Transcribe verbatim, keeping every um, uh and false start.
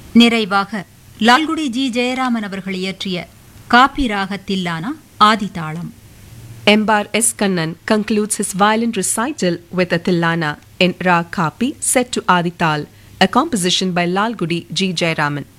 நிறைவாக லால்குடி ஜி ஜெயராமன் அவர்கள் இயற்றிய காப்பி ராக தில்லானா ஆதிதாளம். Embar S. Kannan concludes his violin recital with a Tillana in Rag Kapi set to Adi Tal, a composition by Lalgudi G. Jayaraman.